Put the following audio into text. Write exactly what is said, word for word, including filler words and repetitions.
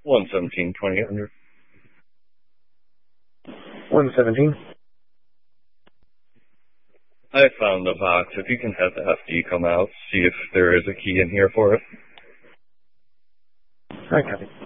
one seventeen, twenty-eight hundred. one seventeen. I found the box. If you can have the F D come out, see if there is a key in here for it. I copy.